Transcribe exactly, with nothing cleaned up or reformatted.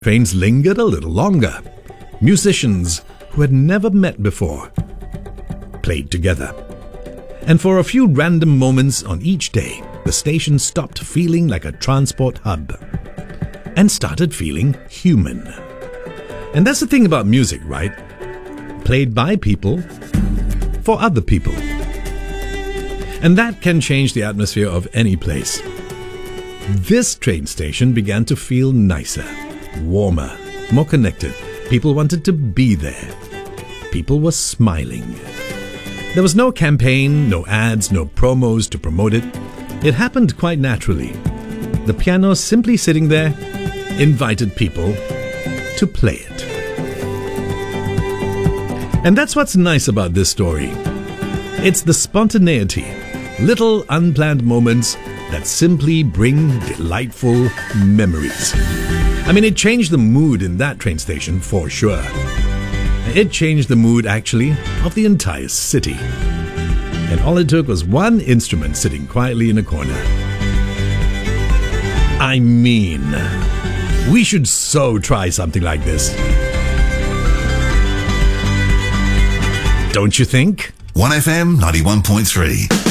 Trains lingered a little longer. Musicians who had never met before played together. And for a few random moments on each day, the station stopped feeling like a transport hub and started feeling human. And that's the thing about music, right? Played by people for other people. And that can change the atmosphere of any place. This train station began to feel nicer, warmer, more connected. People wanted to be there. People were smiling. There was no campaign, no ads, no promos to promote it. It happened quite naturally. The piano simply sitting there invited people to play it. And that's what's nice about this story. It's the spontaneity, little unplanned moments that simply bring delightful memories. I mean, it changed the mood in that train station for sure. It changed the mood, actually, of the entire city. And all it took was one instrument sitting quietly in a corner. I mean, we should so try something like this. Don't you think? one F M ninety-one point three